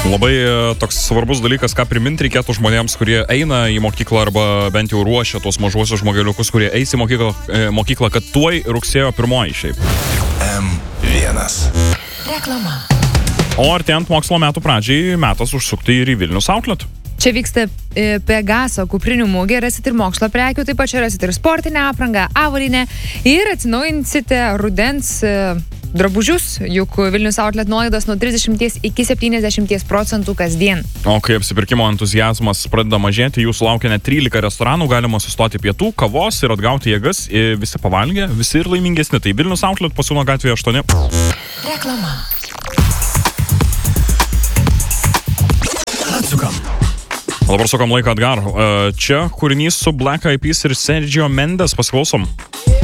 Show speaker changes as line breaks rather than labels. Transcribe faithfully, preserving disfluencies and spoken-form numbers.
Labai toks svarbus dalykas, ką priminti reikėtų žmonėms, kurie eina į mokyklą arba bent jau ruošia tos mažuosius žmogeliukus, kurie eis į mokyklą, mokyklą kad tuoj rugsėjo pirmoji šiaip.
M vienas.
Reklama.
O artėjant mokslo metų pradžiai, metas užsukti ir į Vilnius Outlet.
Čia vyksta e, Pegaso kuprinių mūgė, rasit ir mokslo prekių, taip pat čia rasit ir sportinę aprangą, avarinę ir atsinaujinsite rudens e, drabužius, juk Vilnius Outlet nuolaidos nuo trisdešimt iki septyniasdešimt procentų kasdien.
O kai apsipirkimo entuziazmas pradeda mažėti, jūsų laukia net trylika restoranų, galima sustoti pietų, kavos ir atgauti jėgas, visi pavalgę, visi ir laimingesni. Tai Vilnius Outlet Pasiūno gatvėje aštuoni.
Reklama.
Atsukam.
O dabar sukam laiką atgal. Čia kūrinys su Black Eyed Peas ir Sergio Mendes, pasiklausom.